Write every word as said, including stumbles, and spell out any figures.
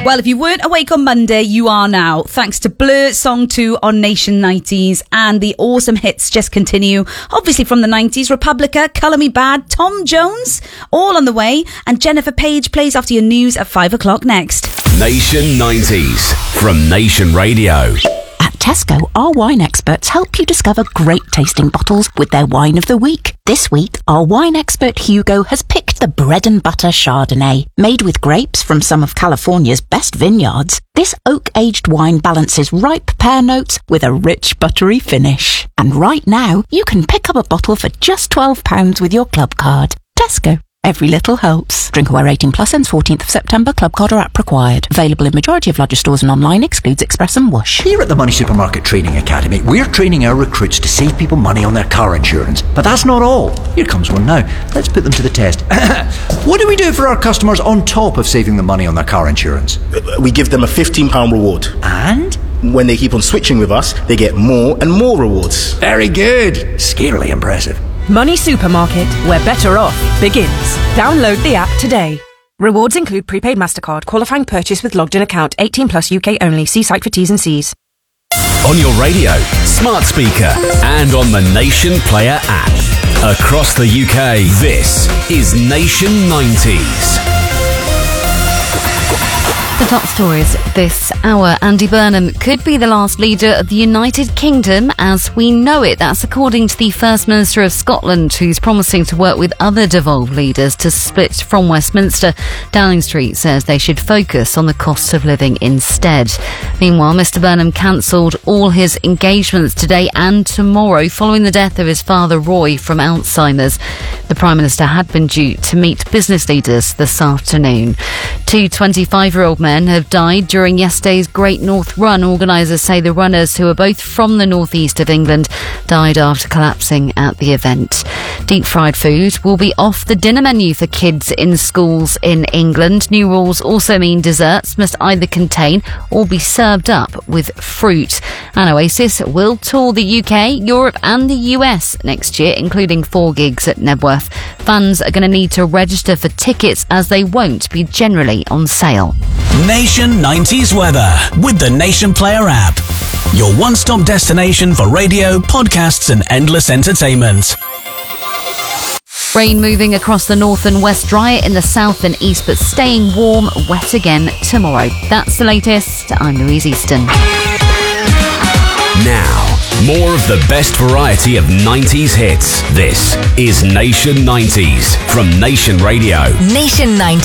Well, if you weren't awake on Monday, you are now. Thanks to Blur, Song two on Nation nineties, and the awesome hits just continue. Obviously from the nineties, Republica, Colour Me Bad, Tom Jones, all on the way, and Jennifer Page plays after your news at five o'clock next. Nation nineties from Nation Radio. At Tesco, our wine experts help you discover great tasting bottles with their wine of the week. This week, our wine expert Hugo has picked the Bread and Butter Chardonnay. Made with grapes from some of California's best vineyards, this oak-aged wine balances ripe pear notes with a rich buttery finish. And right now, you can pick up a bottle for just twelve pounds with your club card. Tesco. Every little helps. Drink aware eighteen plus ends fourteenth of September. Club card or app required. Available in majority of larger stores and online. Excludes Express and Whoosh. Here at the Money Supermarket Training Academy, we're training our recruits to save people money on their car insurance. But that's not all. Here comes one now. Let's put them to the test. What do we do for our customers on top of saving them money on their car insurance? We give them a fifteen pounds reward. And? When they keep on switching with us, they get more and more rewards. Very good. Scarily impressive. Money Supermarket, where better off begins. Download the app today. Rewards include prepaid MasterCard, qualifying purchase with logged in account, eighteen plus U K only. See site for T's and C's. On your radio, smart speaker, and on the Nation Player app. Across the U K, this is Nation nineties. The top stories this hour. Andy Burnham could be the last leader of the United Kingdom as we know it. That's according to the First Minister of Scotland, who's promising to work with other devolved leaders to split from Westminster. Downing Street says they should focus on the cost of living instead. Meanwhile, Mr Burnham cancelled all his engagements today and tomorrow following the death of his father Roy from Alzheimer's. The Prime Minister had been due to meet business leaders this afternoon. Two twenty-five-year-old men have died during yesterday's Great North Run. Organisers say the runners, who are both from the northeast of England, died after collapsing at the event. Deep-fried food will be off the dinner menu for kids in schools in England. New rules also mean desserts must either contain or be served up with fruit. And Oasis will tour the U K, Europe and the U S next year, including four gigs at Nebworth. Fans are going to need to register for tickets as they won't be generally on sale. Nation nineties weather with the Nation Player app. Your one-stop destination for radio, podcasts and endless entertainment. Rain moving across the north and west, drier in the south and east, but staying warm, wet again tomorrow. That's the latest. I'm Louise Easton. Now, more of the best variety of nineties hits. This is Nation nineties from Nation Radio. Nation nineties.